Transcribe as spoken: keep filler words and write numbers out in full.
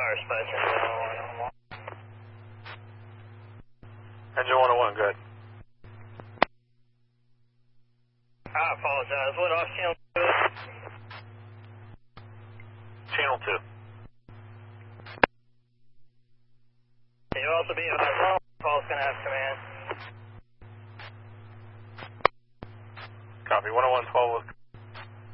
Tower Spice, engine one oh one. Engine one oh one, good. I apologize. What off channel two? Channel two. Can you also be advised all calls going to have command? Copy, one oh one twelve.